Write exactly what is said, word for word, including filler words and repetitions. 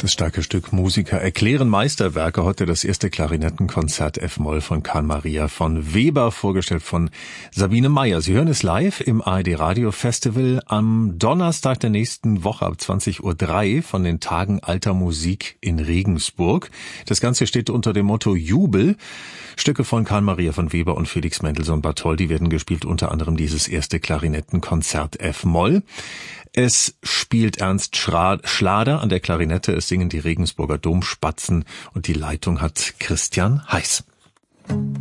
Das starke Stück Musiker erklären Meisterwerke. Heute das erste Klarinettenkonzert F-Moll von Carl Maria von Weber, vorgestellt von Sabine Meyer. Sie hören es live im A R D Radio Festival am Donnerstag der nächsten Woche ab zwanzig Uhr drei von den Tagen alter Musik in Regensburg. Das Ganze steht unter dem Motto Jubel. Stücke von Carl Maria von Weber und Felix Mendelssohn Bartholdy werden gespielt, unter anderem dieses erste Klarinettenkonzert F-Moll. Es spielt Ernst Schlader an der Klarinette, es singen die Regensburger Domspatzen und die Leitung hat Christian Heiß.